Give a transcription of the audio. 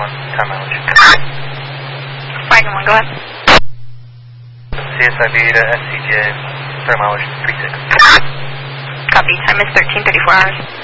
time mileage. Wagon 1, go ahead. CSIB to SCJ, time mileage 36. Copy, time is 13:34 hours.